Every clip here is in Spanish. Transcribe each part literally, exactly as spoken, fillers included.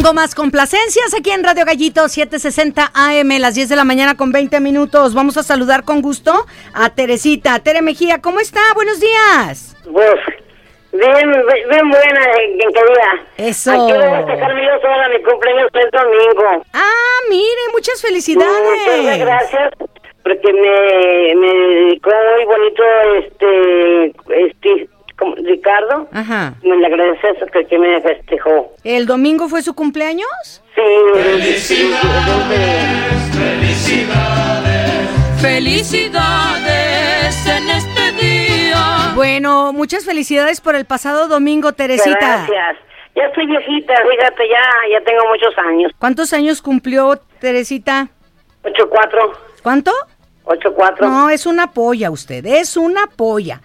Tengo más complacencias aquí en Radio Gallito setecientos sesenta A M, las diez de la mañana con veinte minutos. Vamos a saludar con gusto a Teresita. Tere Mejía, ¿cómo está? Buenos días. Pues, bien, bien buena, en qué día. Eso. Aquí voy a festejarme yo sola, mi cumpleaños es domingo. Ah, mire, muchas felicidades. Muchas gracias, porque me, me dedicó muy bonito este, este, como Ricardo. Ajá. Me le agradece eso que, que me festejó. ¿El domingo fue su cumpleaños? Sí. Felicidades, felicidades, felicidades en este día. Bueno, muchas felicidades por el pasado domingo, Teresita. Gracias. Ya estoy viejita, fíjate, ya, ya tengo muchos años. ¿Cuántos años cumplió, Teresita? Ocho cuatro. ¿Cuánto? Ocho cuatro. No, es una polla usted, es una polla.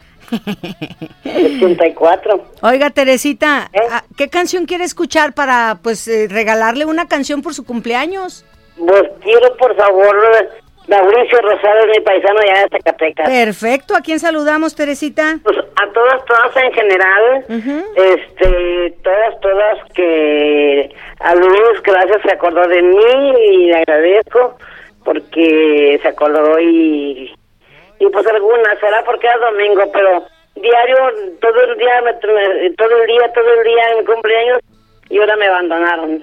Ochenta y cuatro. Oiga, Teresita, ¿Eh? ¿qué canción quiere escuchar para, pues, eh, regalarle una canción por su cumpleaños? Pues quiero, por favor, Mauricio Rosales, mi paisano allá de Zacatecas. Perfecto, ¿a quién saludamos, Teresita? Pues a todas, todas en general, Uh-huh. este, todas, todas que a Luis, gracias, se acordó de mí y le agradezco porque se acordó y, y pues algunas, será porque es domingo, pero diario, todo el día, me, me- todo el día, todo el día en mi cumpleaños y ahora me abandonaron.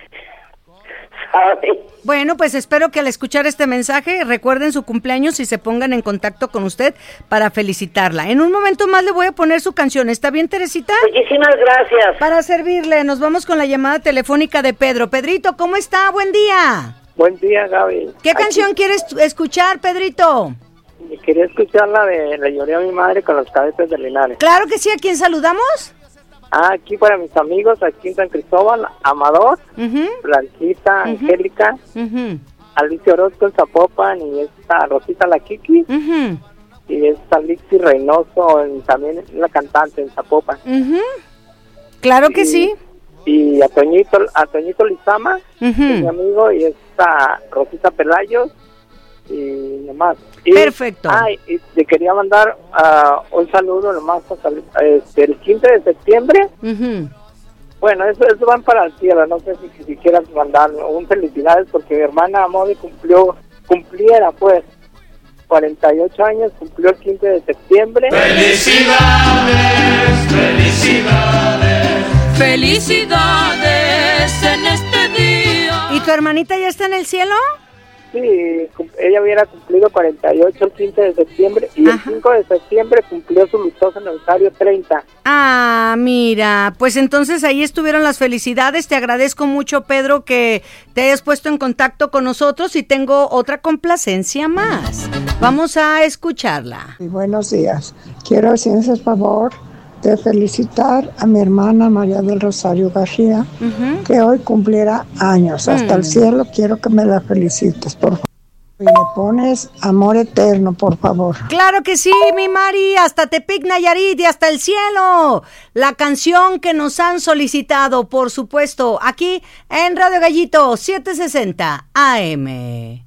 ¿Sabes? Bueno, pues espero que al escuchar este mensaje recuerden su cumpleaños y se pongan en contacto con usted para felicitarla. En un momento más le voy a poner su canción, ¿está bien, Teresita? Muchísimas gracias. Para servirle, nos vamos con la llamada telefónica de Pedro. Pedrito, ¿cómo está? Buen día. Buen día, Gaby. ¿Qué Aquí, canción quieres escuchar, Pedrito? Quería escuchar la de Le lloré a mi madre con los cabezas de Linares. Claro que sí, ¿a quién saludamos? Ah, aquí para mis amigos, aquí en San Cristóbal, Amador, Uh-huh, Blanquita, Ujú. Angélica, uh-huh, Alicia Orozco en Zapopan y esta Rosita La Kiki uh-huh, y esta Lixi Reynoso, en- también es la cantante en Zapopan. uh-huh. Claro que Y- sí. Y a Toñito, a Toñito Lizama, que es mi Ujú. amigo, y esta Rosita Pelayos y nomás. Y, Perfecto. Ay, y te quería mandar ah, un saludo nomás para, este, el quince de septiembre. Ujú. Bueno, eso, eso van para el cielo, no sé si, si quieras mandar un felicidades porque mi hermana Modi cumplió, cumpliera pues cuarenta y ocho años, cumplió el quince de septiembre. Felicidades, felicidades, felicidades en este día. ¿Y tu hermanita ya está en el cielo? Sí, cum- ella hubiera cumplido cuarenta y ocho el quince de septiembre y Ajá. el cinco de septiembre cumplió su lujoso aniversario treinta. Ah, mira, pues entonces ahí estuvieron las felicidades. Te agradezco mucho, Pedro, que te hayas puesto en contacto con nosotros y tengo otra complacencia más. Vamos a escucharla. Y buenos días. Quiero, si me haces favor, de felicitar a mi hermana María del Rosario García, Ujú. que hoy cumpliera años. Hasta Mm. el cielo quiero que me la felicites, por favor. Y le pones amor eterno, por favor. Claro que sí, mi Mari, hasta Tepic, Nayarit y hasta el cielo. La canción que nos han solicitado, por supuesto, aquí en Radio Gallito setecientos sesenta A M.